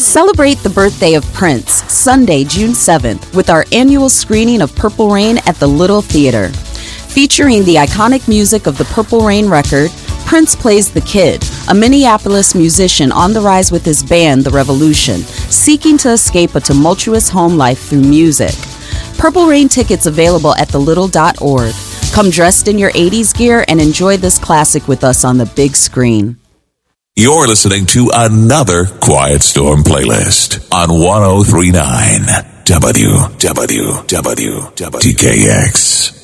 Celebrate the birthday of Prince, Sunday, June 7th, with our annual screening of Purple Rain at the Little Theater. Featuring the iconic music of the Purple Rain record, Prince plays The Kid, a Minneapolis musician on the rise with his band, The Revolution, seeking to escape a tumultuous home life through music. Purple Rain tickets available at thelittle.org. Come dressed in your 80s gear and enjoy this classic with us on the big screen. You're listening to another Quiet Storm playlist on 103.9 WWWTKX.